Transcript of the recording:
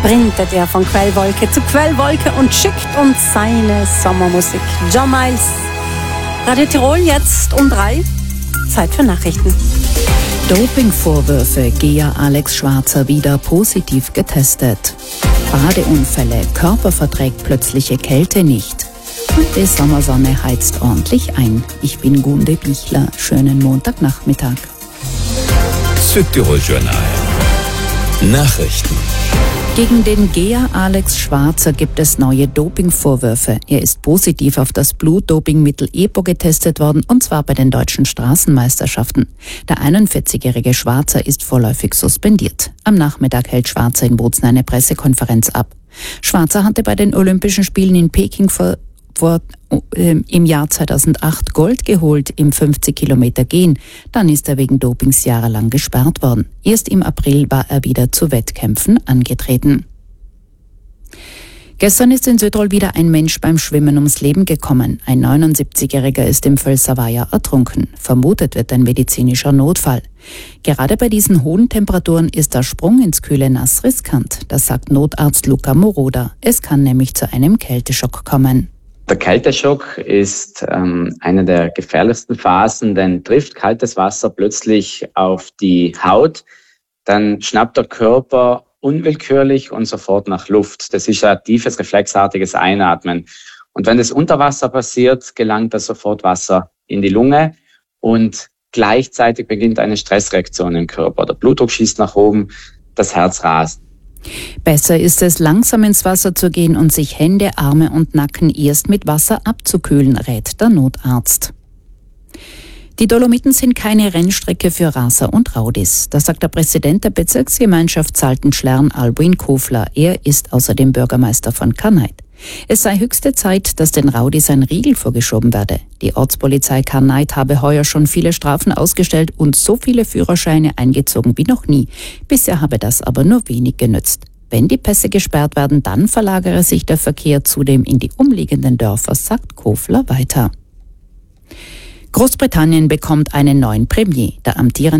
sprintet er von Quellwolke zu Quellwolke und schickt uns seine Sommermusik. John Miles, Radio Tirol jetzt um 3. Zeit für Nachrichten. Dopingvorwürfe, Gea Alex Schwarzer wieder positiv getestet. Badeunfälle, Körper verträgt plötzliche Kälte nicht. Und die Sommersonne heizt ordentlich ein. Ich bin Gunde Bichler. Schönen Montagnachmittag. Südtirol Journal. Nachrichten. Gegen den Gea Alex Schwarzer gibt es neue Dopingvorwürfe. Er ist positiv auf das Blutdopingmittel EPO getestet worden, und zwar bei den deutschen Straßenmeisterschaften. Der 41-jährige Schwarzer ist vorläufig suspendiert. Am Nachmittag hält Schwarzer in Bozen eine Pressekonferenz ab. Schwarzer hatte bei den Olympischen Spielen in Peking im Jahr 2008 Gold geholt im 50 Kilometer Gehen. Dann ist er wegen Dopings jahrelang gesperrt worden. Erst im April war er wieder zu Wettkämpfen angetreten. Gestern ist in Südtirol wieder ein Mensch beim Schwimmen ums Leben gekommen. Ein 79-Jähriger ist im Völserweiher ertrunken. Vermutet wird ein medizinischer Notfall. Gerade bei diesen hohen Temperaturen ist der Sprung ins kühle Nass riskant. Das sagt Notarzt Luca Moroder. Es kann nämlich zu einem Kälteschock kommen. Der Kälteschock ist eine der gefährlichsten Phasen, denn trifft kaltes Wasser plötzlich auf die Haut, dann schnappt der Körper unwillkürlich und sofort nach Luft. Das ist ein tiefes, reflexartiges Einatmen. Und wenn das unter Wasser passiert, gelangt da sofort Wasser in die Lunge und gleichzeitig beginnt eine Stressreaktion im Körper. Der Blutdruck schießt nach oben, das Herz rast. Besser ist es, langsam ins Wasser zu gehen und sich Hände, Arme und Nacken erst mit Wasser abzukühlen, rät der Notarzt. Die Dolomiten sind keine Rennstrecke für Raser und Raudis. Das sagt der Präsident der Bezirksgemeinschaft Zalten-Schlern, Albuin Kofler. Er ist außerdem Bürgermeister von Karneit. Es sei höchste Zeit, dass den Raudis ein Riegel vorgeschoben werde. Die Ortspolizei Karneit habe heuer schon viele Strafen ausgestellt und so viele Führerscheine eingezogen wie noch nie. Bisher habe das aber nur wenig genützt. Wenn die Pässe gesperrt werden, dann verlagere sich der Verkehr zudem in die umliegenden Dörfer, sagt Kofler weiter. Großbritannien bekommt einen neuen Premier. Der amtierende